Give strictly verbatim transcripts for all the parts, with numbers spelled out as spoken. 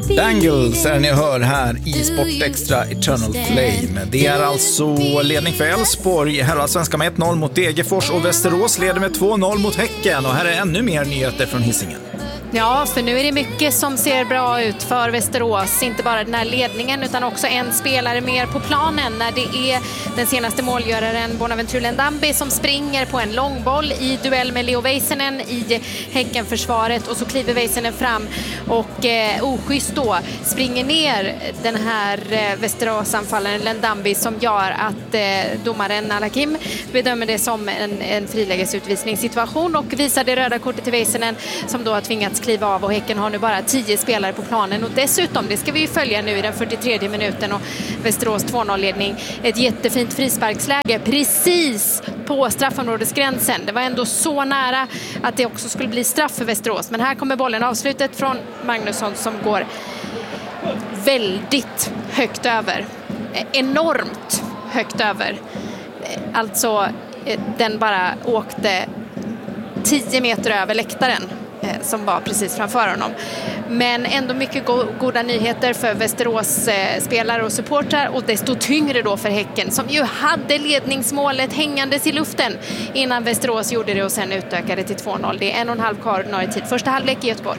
Dangles är ni hör här i Sportextra Eternal Flame. Det är alltså ledning för Elfsborg. Här har svenska med ett noll mot Degerfors och Västerås leder med två noll mot Häcken. Och här är ännu mer nyheter från Hisingen. Ja, för nu är det mycket som ser bra ut för Västerås. Inte bara den här ledningen utan också en spelare mer på planen när det är den senaste målgöraren Bonaventure Lendambi som springer på en långboll i duell med Leo Väisänen i Häckenförsvaret, och så kliver Väisänen fram och eh, oschysst då springer ner den här eh, Västerås-anfallaren Lendambi, som gör att eh, domaren Al-Hakim bedömer det som en, en frilägesutvisningssituation och visar det röda kortet till Väisänen, som då har tvingats kliva av, och Häcken har nu bara tio spelare på planen. Och dessutom, det ska vi ju följa nu i den fyrtiotredje minuten, och Västerås två noll-ledning. Ett jättefint frisparksläge precis på straffområdesgränsen. Det var ändå så nära att det också skulle bli straff för Västerås. Men här kommer bollen, avslutet från Magnusson som går väldigt högt över. Enormt högt över. Alltså, den bara åkte tio meter över läktaren som var precis framför honom. Men ändå mycket go- goda nyheter för Västerås eh, spelare och supportrar, och desto tyngre då för Häcken, som ju hade ledningsmålet hängandes i luften innan Västerås gjorde det och sen utökade till två noll. Det är en och en halv kvar ordinarie tid. Första halvlek i Göteborg.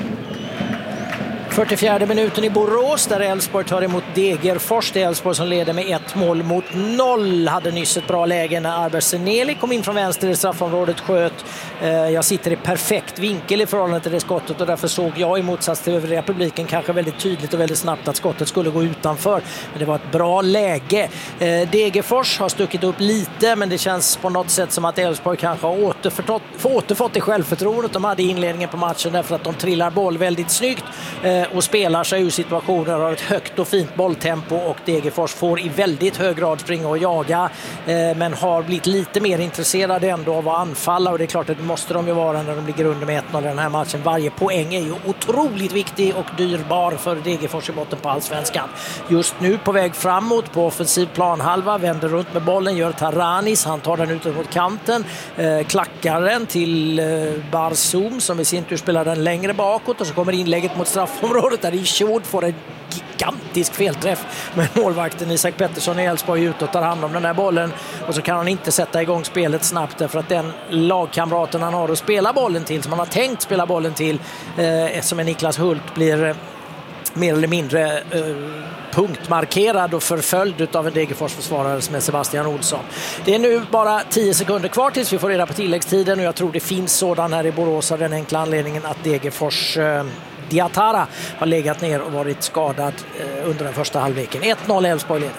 fyrtiofjärde minuten i Borås där Elfsborg tar emot Degerfors. Det är Elfsborg som leder med ett mål mot noll. Hade nyss ett bra läge när Arber Seneli kom in från vänster i straffområdet, sköt. Jag sitter i perfekt vinkel i förhållande till det skottet, och därför såg jag i motsats till övriga publiken kanske väldigt tydligt och väldigt snabbt att skottet skulle gå utanför. Men det var ett bra läge. Degerfors har stuckit upp lite, men det känns på något sätt som att Elfsborg kanske har återfått, återfått det självförtroendet de hade i inledningen på matchen, därför att de trillar boll väldigt snyggt och spelar sig ur situationer, har ett högt och fint bolltempo, och Degerfors får i väldigt hög grad springa och jaga, men har blivit lite mer intresserade ändå av att anfalla, och det är klart att det måste de ju vara när de ligger under med ett noll i den här matchen. Varje poäng är ju otroligt viktig och dyrbar för Degerfors i botten på allsvenskan. Just nu på väg framåt på offensiv planhalva, vänder runt med bollen, gör Taranis, han tar den ut mot kanten, eh, klackar den till eh, Barzoum som i sin tur spelar den längre bakåt, och så kommer inlägget mot straffområdet där Ishod får en gigantisk felträff, men målvakten Isak Pettersson i Elfsborg ut och tar hand om den här bollen, och så kan han inte sätta igång spelet snabbt därför att den lagkamraten han har att spela bollen till, som han har tänkt spela bollen till, eh, som är Niklas Hult, blir eh, mer eller mindre eh, punktmarkerad och förföljd av en Degerfors-försvarare som är Sebastian Olsson. Det är nu bara tio sekunder kvar tills vi får reda på tilläggstiden, och jag tror det finns sådan här i Borås av den enkla anledningen att Degerfors eh, Diatara har legat ner och varit skadad eh, under den första halvleken. ett noll Elfsborg leder.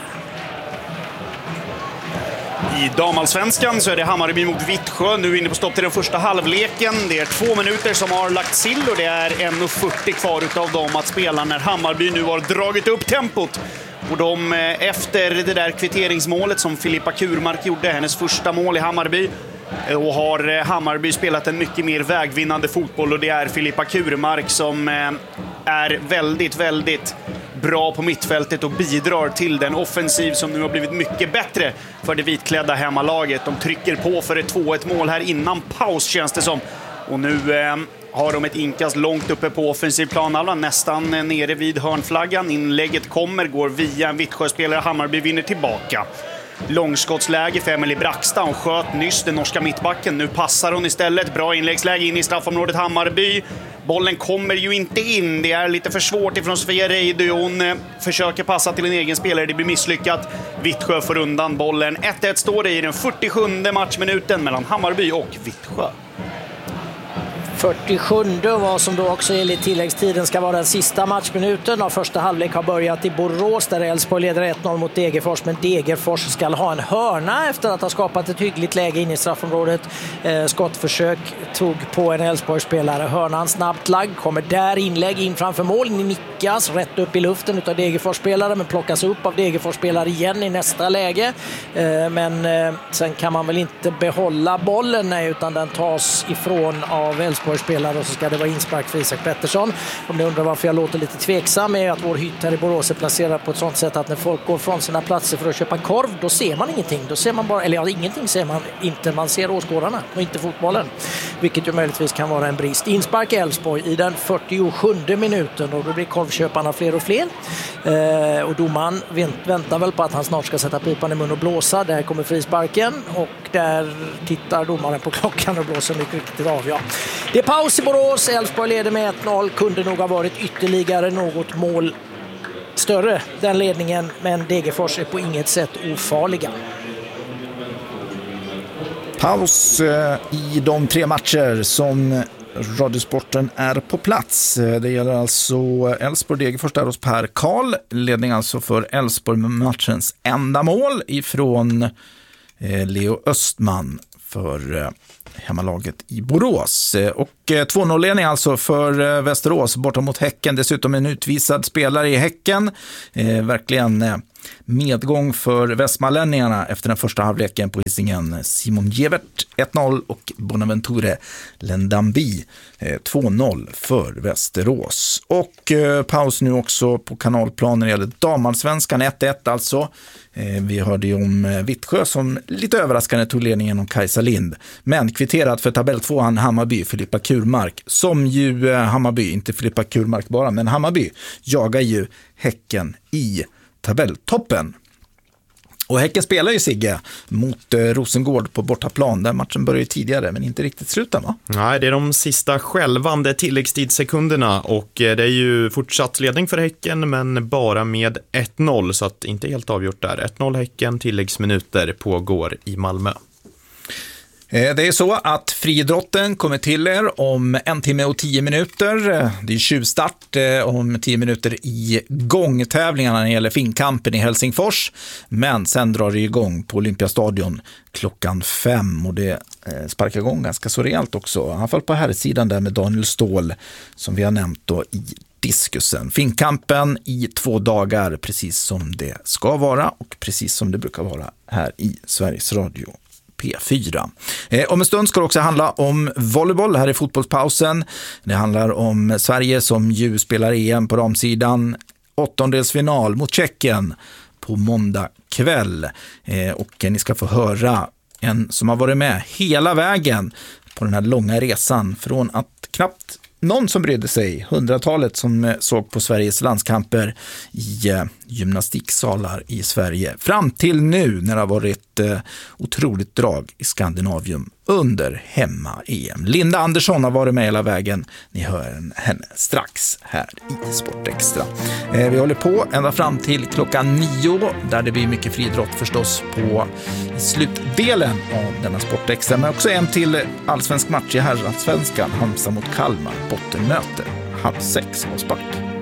I damallsvenskan så är det Hammarby mot Vittsjö. Nu inne på stopp till den första halvleken. Det är två minuter som har lagt sill, och det är en fyrtio kvar utav dem att spela när Hammarby nu har dragit upp tempot. Och de, efter det där kvitteringsmålet som Filippa Kurmark gjorde, hennes första mål i Hammarby, och har Hammarby spelat en mycket mer vägvinnande fotboll, och det är Filippa Kurmark som är väldigt, väldigt bra på mittfältet och bidrar till den offensiv som nu har blivit mycket bättre för det vitklädda hemmalaget. De trycker på för ett två ett mål här innan paus, känns det som. Och nu eh, har de ett inkast långt uppe på offensiv planhalva, nästan nere vid hörnflaggan. Inlägget kommer, går via en Vittsjö-spelare. Hammarby vinner tillbaka. Långskottsläge för Emily Braxta. Hon sköt nyss den norska mittbacken. Nu passar hon istället. Bra inläggsläge in i straffområdet Hammarby. Bollen kommer ju inte in. Det är lite för svårt ifrån Sofia Reidy. Hon försöker passa till en egen spelare. Det blir misslyckat. Vittsjö får undan bollen. ett ett står det i den fyrtiosjunde matchminuten mellan Hammarby och Vittsjö. fyrtiosjunde var som då också enligt tilläggstiden ska vara den sista matchminuten av första halvlek har börjat i Borås där Elfsborg leder ett noll mot Degerfors, men Degerfors ska ha en hörna efter att ha skapat ett hyggligt läge in i straffområdet. Eh, skottförsök tog på en Elfsborg-spelare. Hörnan snabbt lagd, kommer där inlägg in framför mål, nickas rätt upp i luften utav Degerfors-spelare, men plockas upp av Degerfors-spelare igen i nästa läge. Eh, men eh, sen kan man väl inte behålla bollen, nej, utan den tas ifrån av Elfsborg Elfsborg-spelare och så ska det vara inspark för Isak Pettersson. Om ni undrar varför jag låter lite tveksam är att vår hytt här i Borås är placerad på ett sånt sätt att när folk går från sina platser för att köpa korv, då ser man ingenting. Då ser man bara, eller ja, ingenting ser man inte. Man ser åskådarna och inte fotbollen. Vilket ju möjligtvis kan vara en brist. Inspark Elfsborg i den fyrtiosjunde minuten och då blir korvköparna fler och fler. Eh, och domaren väntar väl på att han snart ska sätta pipan i mun och blåsa. Där kommer frisparken och där tittar domaren på klockan och blåser mycket riktigt av. Ja. Det är paus i Borås. Elfsborg leder med ett noll. Kunde nog ha varit ytterligare något mål större, den ledningen. Men Degerfors är på inget sätt ofarliga. Paus eh, i de tre matcher som Radiosporten är på plats. Det gäller alltså Elfsborg Degerfors där hos Per Karl. Ledning alltså för Elfsborg med matchens enda mål ifrån eh, Leo Östman för eh, hemmalaget i Borås. Och eh, två noll-ledning alltså för eh, Västerås borta mot Häcken. Dessutom en utvisad spelare i Häcken. Eh, verkligen eh, medgång för västmanlänningarna efter den första halvleken på Hisingen. Simon Gevert ett noll och Bonaventure Lendambi eh, två noll för Västerås. Och eh, paus nu också på kanalplanen när det gäller damallsvenskan ett ett alltså. Eh, vi hörde ju om eh, Vittsjö som lite överraskande tog ledningen om Kajsa Lind. Men kvitterat för tabelltvåan Hammarby, Filippa Kurmark. Som ju eh, Hammarby, inte Filippa Kurmark bara, men Hammarby jagar ju Häcken i tabelltoppen. Och Häcken spelar ju Sigge mot eh, Rosengård på bortaplan. Där matchen börjar ju tidigare men inte riktigt slutar, va? Nej, det är de sista skälvande tilläggstidssekunderna och eh, det är ju fortsatt ledning för Häcken men bara med ett noll så att inte helt avgjort där. ett noll Häcken, tilläggsminuter pågår i Malmö. Det är så att friidrotten kommer till er om en timme och tio minuter. Det är tjuvstart om tio minuter i gångtävlingarna när det gäller finkampen i Helsingfors. Men sen drar det igång på Olympiastadion klockan fem och det sparkar igång ganska så rejält också. I alla fall på här sidan där med Daniel Ståhl som vi har nämnt då i diskusen. Finkampen i två dagar precis som det ska vara och precis som det brukar vara här i Sveriges Radio P fyra. Eh, om en stund ska det också handla om volleyboll här i fotbollspausen. Det handlar om Sverige som ju spelar E M på damsidan. Åttondelsfinal mot Tjeckien på måndag kväll. Eh, och ni ska få höra en som har varit med hela vägen på den här långa resan från att knappt någon som brydde sig, hundratalet som såg på Sveriges landskamper i eh, gymnastiksalar i Sverige. Fram till nu när det har varit eh, otroligt drag i Skandinavium under hemma-E M. Linda Andersson har varit med hela vägen. Ni hör henne strax här i Sportextra. Eh, vi håller på ända fram till klockan nio där det blir mycket friidrott förstås på i slutdelen av denna Sportextra. Men också en till allsvensk match i herrallsvenskan. Halmstad mot Kalmar, bottenmöte. Halv sex och spark.